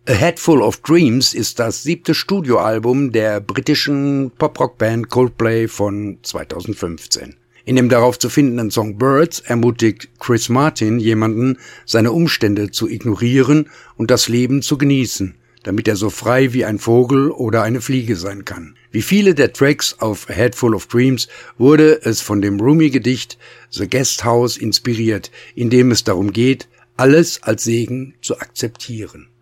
A Head Full of Dreams ist das 7. Studioalbum der britischen Pop-Rock-Band Coldplay von 2015. In dem darauf zu findenden Song Birds ermutigt Chris Martin jemanden, seine Umstände zu ignorieren und das Leben zu genießen, damit er so frei wie ein Vogel oder eine Fliege sein kann. Wie viele der Tracks auf A Head Full of Dreams wurde es von dem Rumi-Gedicht The Guest House inspiriert, in dem es darum geht, alles als Segen zu akzeptieren.